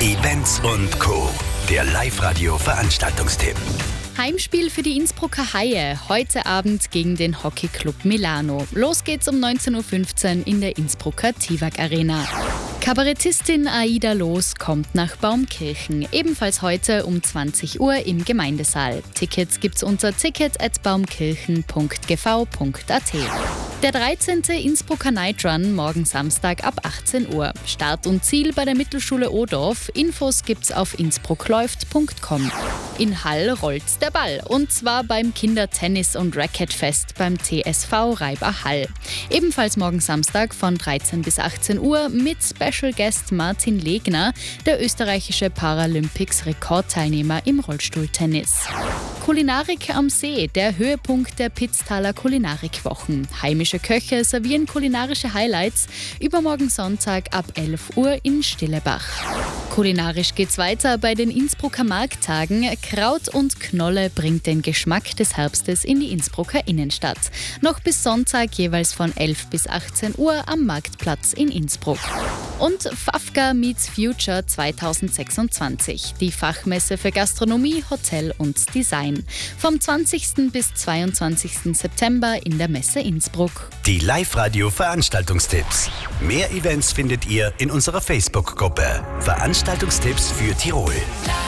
Events und Co. Der Live-Radio-Veranstaltungstipp. Heimspiel für die Innsbrucker Haie, heute Abend gegen den Hockeyclub Milano. Los geht's um 19.15 Uhr in der Innsbrucker Tivag Arena. Kabarettistin Aida Loos kommt nach Baumkirchen, ebenfalls heute um 20 Uhr im Gemeindesaal. Tickets gibt's unter ticket@baumkirchen.gv.at. Der 13. Innsbrucker Night Run morgen Samstag ab 18 Uhr. Start und Ziel bei der Mittelschule Odorf. Infos gibt's auf innsbruckläuft.com. In Hall rollt der Ball, und zwar beim Kindertennis- und Racquetfest beim TSV Reiber Hall. Ebenfalls morgen Samstag von 13 bis 18 Uhr mit Special Guest Martin Legner, der österreichische Paralympics-Rekordteilnehmer im Rollstuhltennis. Kulinarik am See, der Höhepunkt der Pitztaler Kulinarikwochen. Heimische Köche servieren kulinarische Highlights, übermorgen Sonntag ab 11 Uhr in Stillebach. Kulinarisch geht's weiter bei den Innsbrucker Markttagen. Kraut und Knolle bringt den Geschmack des Herbstes in die Innsbrucker Innenstadt. Noch bis Sonntag jeweils von 11 bis 18 Uhr am Marktplatz in Innsbruck. Und FAFGA Meets Future 2026, die Fachmesse für Gastronomie, Hotel und Design. Vom 20. bis 22. September in der Messe Innsbruck. Die Live-Radio-Veranstaltungstipps. Mehr Events findet ihr in unserer Facebook-Gruppe. Veranstaltungstipps für Tirol.